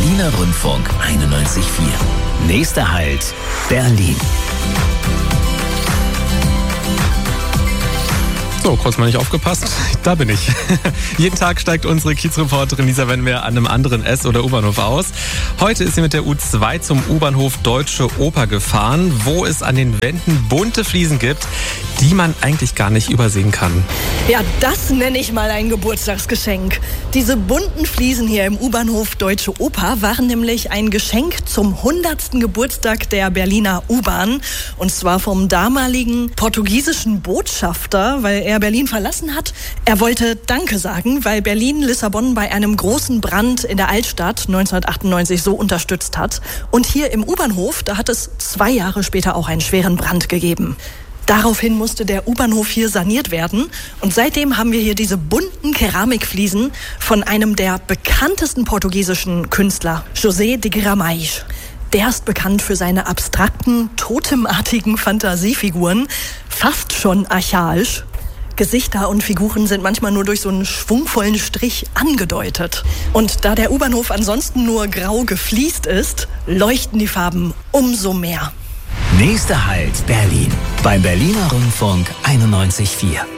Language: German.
Berliner Rundfunk 91.4. Nächster Halt, Berlin. So, kurz mal nicht aufgepasst. Da bin ich. Jeden Tag steigt unsere Kiezreporterin Lisa Wennwehr an einem anderen S- oder U-Bahnhof aus. Heute ist sie mit der U2 zum U-Bahnhof Deutsche Oper gefahren, wo es an den Wänden bunte Fliesen gibt, die man eigentlich gar nicht übersehen kann. Ja, das nenne ich mal ein Geburtstagsgeschenk. Diese bunten Fliesen hier im U-Bahnhof Deutsche Oper waren nämlich ein Geschenk zum 100. Geburtstag der Berliner U-Bahn. Und zwar vom damaligen portugiesischen Botschafter, weil er Berlin verlassen hat. Er wollte Danke sagen, weil Berlin Lissabon bei einem großen Brand in der Altstadt 1998 so unterstützt hat. Und hier im U-Bahnhof, da hat es 2 Jahre später auch einen schweren Brand gegeben. Daraufhin musste der U-Bahnhof hier saniert werden. Und seitdem haben wir hier diese bunten Keramikfliesen von einem der bekanntesten portugiesischen Künstler, José de Guimarães. Der ist bekannt für seine abstrakten, totemartigen Fantasiefiguren, fast schon archaisch. Gesichter und Figuren sind manchmal nur durch so einen schwungvollen Strich angedeutet. Und da der U-Bahnhof ansonsten nur grau gefliest ist, leuchten die Farben umso mehr. Nächster Halt, Berlin. Beim Berliner Rundfunk 91.4.